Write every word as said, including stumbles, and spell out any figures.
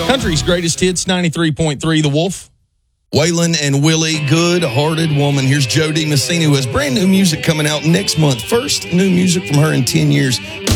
Country's greatest hits, ninety-three point three, The Wolf. Waylon and Willie, Good-Hearted Woman. Here's Jody Messina, who has brand new music coming out next month. First new music from her in ten years.